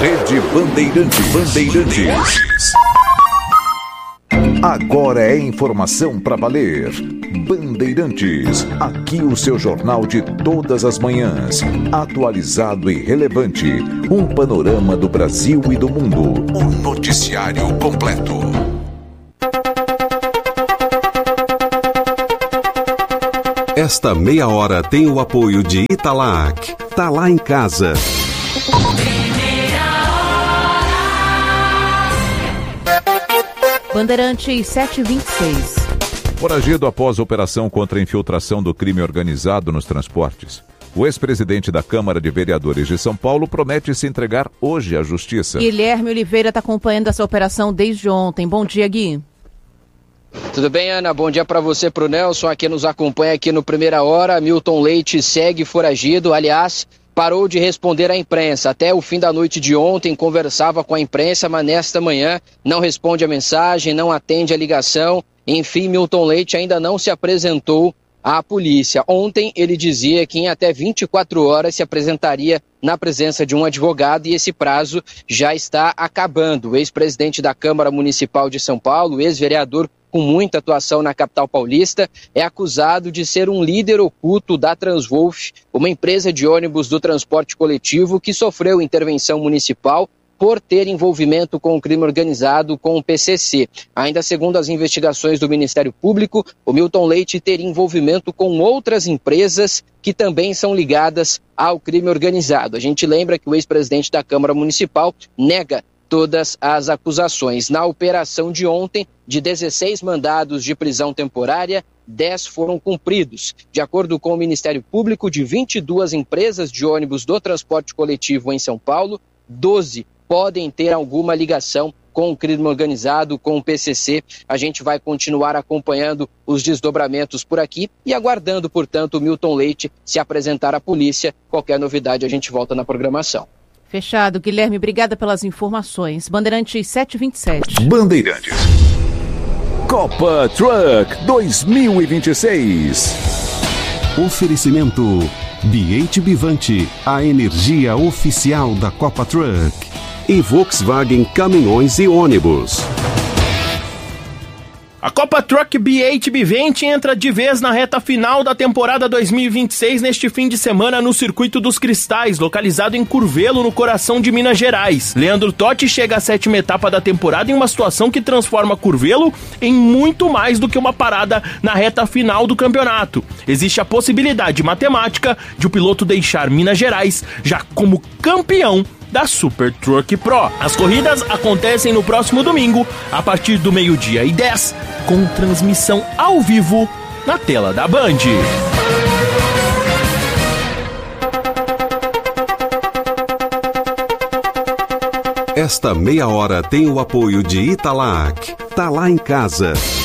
Rede Bandeirantes. Agora é informação para valer. Bandeirantes, aqui o seu jornal de todas as manhãs, atualizado e relevante, um panorama do Brasil e do mundo, um noticiário completo. Esta meia hora tem o apoio de Italac. Tá lá em casa. Bandeirantes 726. Foragido após operação contra a infiltração do crime organizado nos transportes. O ex-presidente da Câmara de Vereadores de São Paulo promete se entregar hoje à Justiça. Guilherme Oliveira está acompanhando essa operação desde ontem. Bom dia, Gui. Tudo bem, Ana? Bom dia para você, para o Nelson, aqui nos acompanha aqui no Primeira Hora. Milton Leite segue foragido, aliás, parou de responder à imprensa. Até o fim da noite de ontem conversava com a imprensa, mas nesta manhã não responde a mensagem, não atende a ligação. Enfim, Milton Leite ainda não se apresentou à polícia. Ontem ele dizia que em até 24 horas se apresentaria na presença de um advogado e esse prazo já está acabando. O ex-presidente da Câmara Municipal de São Paulo, ex-vereador com muita atuação na capital paulista, é acusado de ser um líder oculto da Transwolf, uma empresa de ônibus do transporte coletivo que sofreu intervenção municipal por ter envolvimento com o crime organizado com o PCC. Ainda segundo as investigações do Ministério Público, o Milton Leite teria envolvimento com outras empresas que também são ligadas ao crime organizado. A gente lembra que o ex-presidente da Câmara Municipal nega todas as acusações. Na operação de ontem, de 16 mandados de prisão temporária, 10 foram cumpridos. De acordo com o Ministério Público, de 22 empresas de ônibus do transporte coletivo em São Paulo, 12 podem ter alguma ligação com o crime organizado, com o PCC. A gente vai continuar acompanhando os desdobramentos por aqui e aguardando, portanto, o Milton Leite se apresentar à polícia. Qualquer novidade a gente volta na programação. Fechado. Guilherme, obrigada pelas informações. Bandeirantes 727. Bandeirantes. Copa Truck 2026. Oferecimento BH Bivante, a energia oficial da Copa Truck. E Volkswagen Caminhões e Ônibus. A Copa Truck BH Bivante entra de vez na reta final da temporada 2026 neste fim de semana no Circuito dos Cristais, localizado em Curvelo, no coração de Minas Gerais. Leandro Totti chega à 7ª etapa da temporada em uma situação que transforma Curvelo em muito mais do que uma parada na reta final do campeonato. Existe a possibilidade matemática de o piloto deixar Minas Gerais já como campeão da Super Truck Pro. As corridas acontecem no próximo domingo, a partir do 12:10, com transmissão ao vivo na tela da Band. Esta meia hora tem o apoio de Italac. Tá lá em casa.